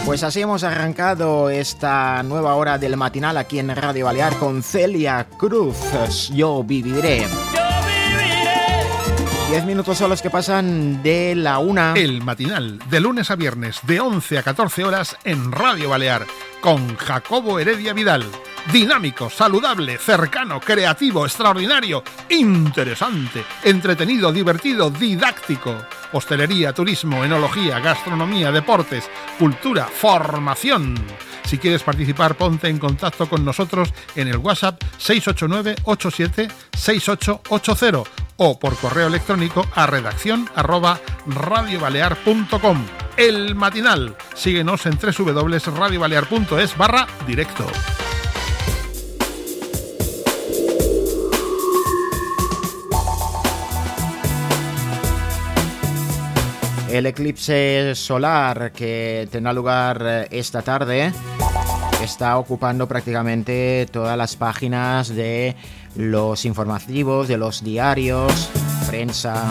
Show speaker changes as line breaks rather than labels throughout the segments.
Pues así hemos arrancado esta nueva hora del matinal aquí en Radio Balear con Celia Cruz. Yo viviré. 10 minutos son los que pasan de la 1.
El matinal, de lunes a viernes, de 11 a 14 horas en Radio Balear, con Jacobo Heredia Vidal. Dinámico, saludable, cercano, creativo, extraordinario, interesante, entretenido, divertido, didáctico. Hostelería, turismo, enología, gastronomía, deportes, cultura, formación. Si quieres participar, ponte en contacto con nosotros en el WhatsApp 689-876880 o por correo electrónico a redacción@radiobalear.com. El matinal. Síguenos en www.radiobalear.es/directo.
El eclipse solar que tendrá lugar esta tarde está ocupando prácticamente todas las páginas de los informativos, de los diarios, prensa.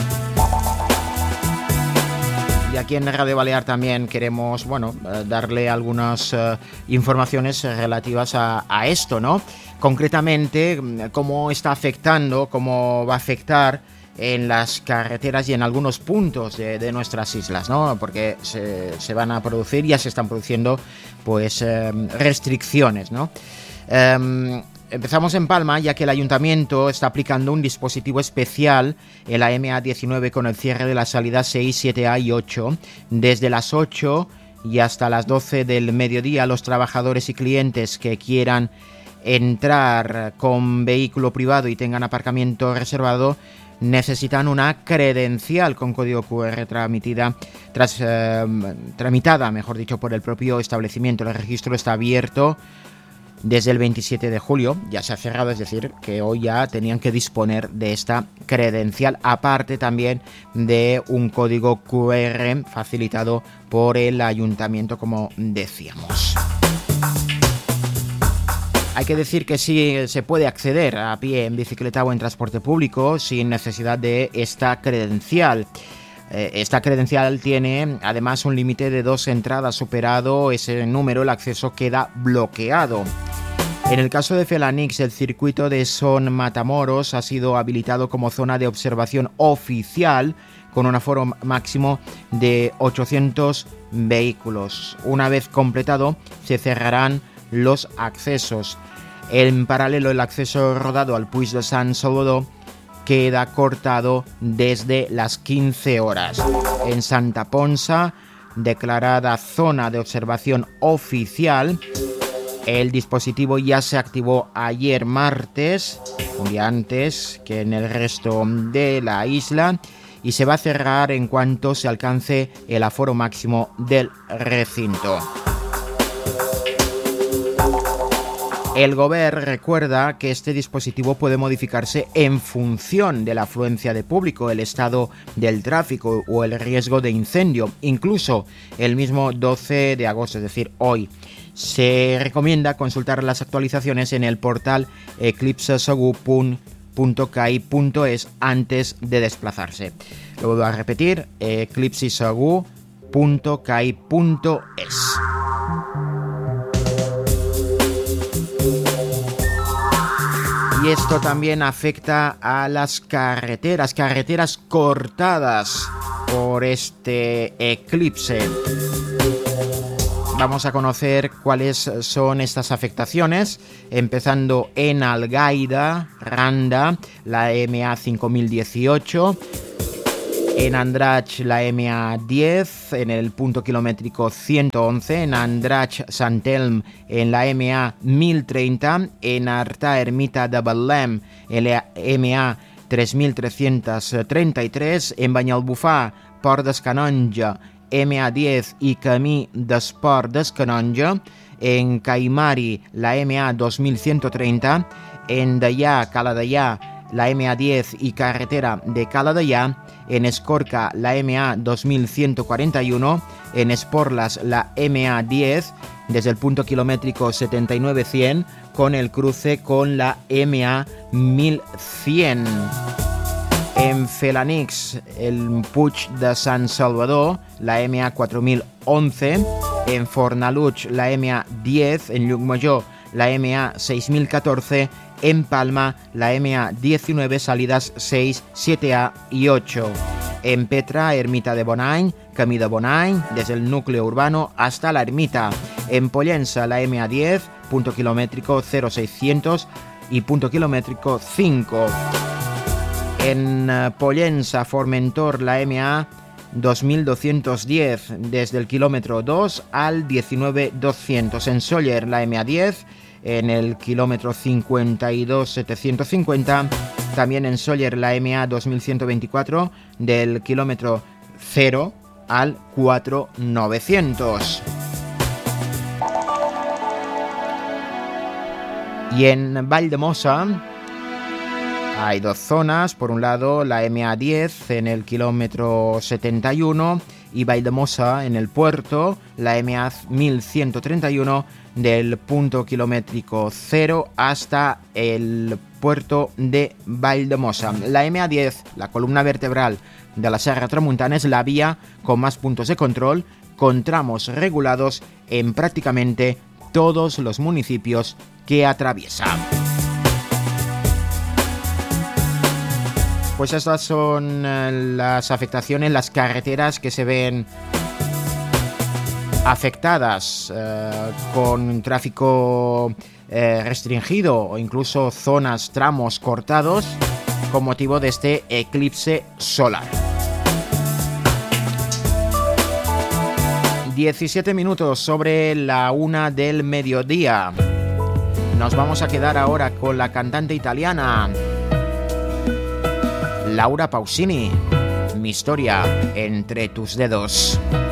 Y aquí en Radio Balear también queremos, darle algunas informaciones relativas a esto, ¿no? Concretamente, cómo está afectando, cómo va a afectar en las carreteras y en algunos puntos de nuestras islas, ¿no? Porque se van a producir, ya se están produciendo, pues, restricciones, ¿no? Empezamos en Palma, ya que el ayuntamiento está aplicando un dispositivo especial en la MA19 con el cierre de las salidas 6, 7A y 8. Desde las 8 y hasta las 12 del mediodía, los trabajadores y clientes que quieran entrar con vehículo privado y tengan aparcamiento reservado necesitan una credencial con código QR tramitada, por el propio establecimiento. El registro está abierto desde el 27 de julio, ya se ha cerrado, es decir, que hoy ya tenían que disponer de esta credencial, aparte también de un código QR facilitado por el ayuntamiento, como decíamos. Hay que decir que sí se puede acceder a pie, en bicicleta o en transporte público sin necesidad de esta credencial. Esta credencial tiene además un límite de 2 entradas. Superado ese número, el acceso queda bloqueado. En el caso de Felanix, el circuito de Son Matamoros ha sido habilitado como zona de observación oficial con un aforo máximo de 800 vehículos. Una vez completado, se cerrarán los accesos. En paralelo, el acceso rodado al Puig de Sant Salvador queda cortado desde las 15 horas. En Santa Ponsa, declarada zona de observación oficial, el dispositivo ya se activó ayer martes, un día antes que en el resto de la isla, y se va a cerrar en cuanto se alcance el aforo máximo del recinto. El Govern recuerda que este dispositivo puede modificarse en función de la afluencia de público, el estado del tráfico o el riesgo de incendio, incluso el mismo 12 de agosto, es decir, hoy. Se recomienda consultar las actualizaciones en el portal eclipsesegur.kai.es antes de desplazarse. Lo vuelvo a repetir, eclipsesegur.kai.es. Y esto también afecta a las carreteras cortadas por este eclipse. Vamos a conocer cuáles son estas afectaciones, empezando en Algaida, Randa, la MA 5018, en Andratx la MA 10, en el punto kilométrico 111, en Andratx Sant Elm en la MA 1030, en Artà Ermita de Betlem en la MA 3333, en Banyalbufar, Port d'Escanonja, MA10 y Camí d'Esport d'Escanonja, en Caimari la MA 2130, en Deià, Cala Deià, la MA10 y carretera de Cala Deià, en Escorca la MA 2141, en Esporlas la MA 10 desde el punto kilométrico 79-100 con el cruce con la MA 1100. En Felanix, el Puig de Sant Salvador, la MA 4011, En Fornalutx la MA 10, en Llucmajor la MA 6014, en Palma la MA 19, salidas 6, 7A y 8. En Petra, Ermita de Bonany, Camí de Bonany, desde el núcleo urbano hasta la ermita. En Pollença la MA 10, punto kilométrico 0600 y punto kilométrico 5. En Pollença, Formentor la MA 2210, desde el kilómetro 2 al 19200. En Sóller la MA 10, en el kilómetro 52750. También en Sóller la MA 2124, del kilómetro 0 al 4900. Y en Valldemossa hay dos zonas. Por un lado la MA 10 en el kilómetro 71 y Valldemossa en el puerto, la MA 1131 del punto kilométrico 0 hasta el puerto de Valldemossa. La MA 10, la columna vertebral de la Serra Tramuntana, es la vía con más puntos de control, con tramos regulados en prácticamente todos los municipios que atraviesa. Pues estas son las afectaciones, las carreteras que se ven afectadas con tráfico restringido o incluso zonas, tramos cortados con motivo de este eclipse solar. 17 minutos sobre la 1 del mediodía. Nos vamos a quedar ahora con la cantante italiana Laura Pausini, Mi historia entre tus dedos.